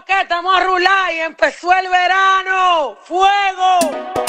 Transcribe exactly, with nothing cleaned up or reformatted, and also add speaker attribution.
Speaker 1: que estamos a rular y empezó el verano. ¡Fuego!